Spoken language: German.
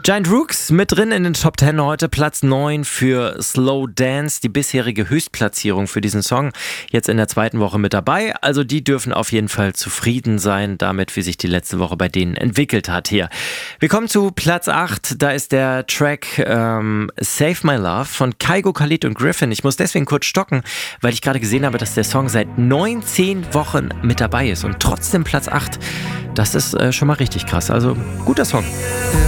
Giant Rooks mit drin in den Top 10 heute, Platz 9 für Slow Dance, die bisherige Höchstplatzierung für diesen Song, jetzt in der zweiten Woche mit dabei. Also die dürfen auf jeden Fall zufrieden sein damit, wie sich die letzte Woche bei denen entwickelt hat hier. Wir kommen zu Platz 8, da ist der Track Save My Love von Kygo, Khalid und Griffin. Ich muss deswegen kurz stocken, weil ich gerade gesehen habe, dass der Song seit 19 Wochen mit dabei ist und trotzdem Platz 8. Das ist schon mal richtig krass, also guter Song.